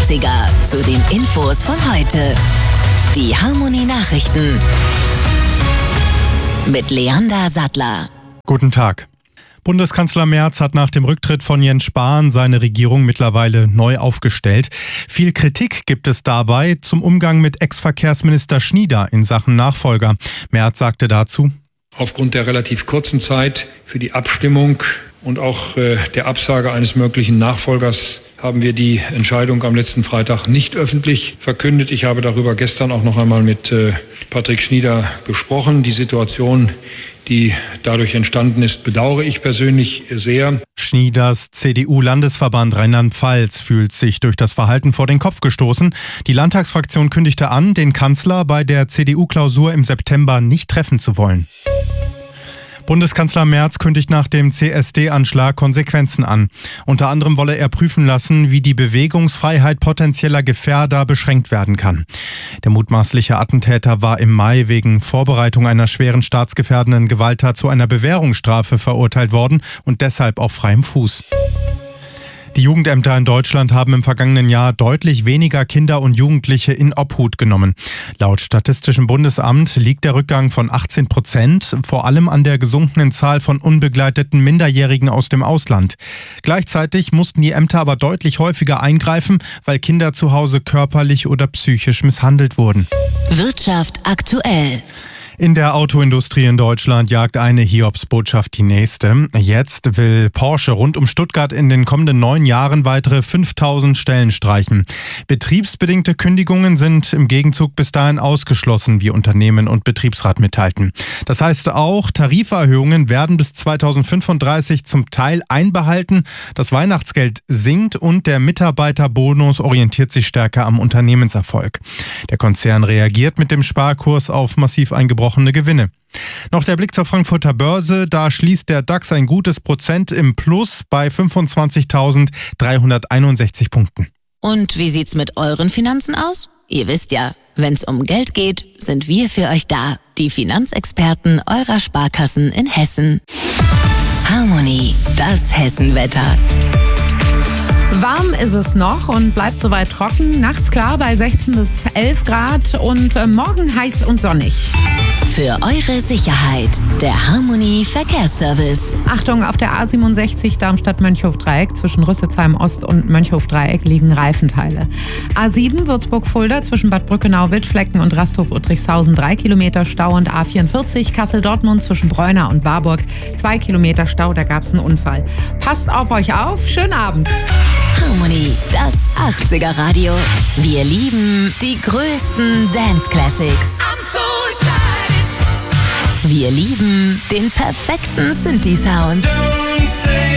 80er zu den Infos von heute. Die Harmonie Nachrichten mit Leander Sattler. Guten Tag. Bundeskanzler Merz hat nach dem Rücktritt von Jens Spahn seine Regierung mittlerweile neu aufgestellt. Viel Kritik gibt es dabei zum Umgang mit Ex-Verkehrsminister Schnieder in Sachen Nachfolger. Merz sagte dazu: Aufgrund der relativ kurzen Zeit für die Abstimmung und auch der Absage eines möglichen Nachfolgers haben wir die Entscheidung am letzten Freitag nicht öffentlich verkündet. Ich habe darüber gestern auch noch einmal mit Patrick Schnieder gesprochen. Die Situation, die dadurch entstanden ist, bedauere ich persönlich sehr. Schnieders CDU-Landesverband Rheinland-Pfalz fühlt sich durch das Verhalten vor den Kopf gestoßen. Die Landtagsfraktion kündigte an, den Kanzler bei der CDU-Klausur im September nicht treffen zu wollen. Bundeskanzler Merz kündigt nach dem CSD-Anschlag Konsequenzen an. Unter anderem wolle er prüfen lassen, wie die Bewegungsfreiheit potenzieller Gefährder beschränkt werden kann. Der mutmaßliche Attentäter war im Mai wegen Vorbereitung einer schweren staatsgefährdenden Gewalttat zu einer Bewährungsstrafe verurteilt worden und deshalb auf freiem Fuß. Die Jugendämter in Deutschland haben im vergangenen Jahr deutlich weniger Kinder und Jugendliche in Obhut genommen. Laut Statistischem Bundesamt liegt der Rückgang von 18%, vor allem an der gesunkenen Zahl von unbegleiteten Minderjährigen aus dem Ausland. Gleichzeitig mussten die Ämter aber deutlich häufiger eingreifen, weil Kinder zu Hause körperlich oder psychisch misshandelt wurden. Wirtschaft aktuell. In der Autoindustrie in Deutschland jagt eine Hiobsbotschaft die nächste. Jetzt will Porsche rund um Stuttgart in den kommenden 9 Jahren weitere 5000 Stellen streichen. Betriebsbedingte Kündigungen sind im Gegenzug bis dahin ausgeschlossen, wie Unternehmen und Betriebsrat mitteilten. Das heißt auch, Tariferhöhungen werden bis 2035 zum Teil einbehalten. Das Weihnachtsgeld sinkt und der Mitarbeiterbonus orientiert sich stärker am Unternehmenserfolg. Der Konzern reagiert mit dem Sparkurs auf massiv eingebrochene Gewinne. Noch der Blick zur Frankfurter Börse. Da schließt der DAX ein gutes Prozent im Plus bei 25.361 Punkten. Und wie sieht's mit euren Finanzen aus? Ihr wisst ja, wenn's um Geld geht, sind wir für euch da. Die Finanzexperten eurer Sparkassen in Hessen. Harmonie, das Hessenwetter. Warm ist es noch und bleibt soweit trocken. Nachts klar bei 16 bis 11 Grad und morgen heiß und sonnig. Für eure Sicherheit, der Harmonie Verkehrsservice. Achtung, auf der A67 Darmstadt-Mönchhof-Dreieck zwischen Rüsselsheim Ost und Mönchhof-Dreieck liegen Reifenteile. A7 Würzburg-Fulda zwischen Bad Brückenau-Wildflecken und Rasthof-Uttrichshausen 3 Kilometer Stau und A44 Kassel-Dortmund zwischen Bräuna und Warburg 2 Kilometer Stau, da gab es einen Unfall. Passt auf euch auf, schönen Abend. Harmonie, das 80er Radio. Wir lieben die größten Dance Classics. Wir lieben den perfekten Synthi-Sound.